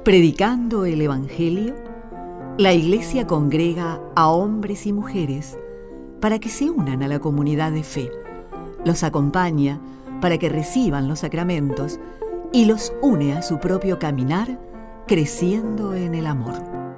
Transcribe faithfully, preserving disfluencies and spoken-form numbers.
Predicando el Evangelio, la Iglesia congrega a hombres y mujeres para que se unan a la comunidad de fe, los acompaña para que reciban los sacramentos y los une a su propio caminar, creciendo en el amor.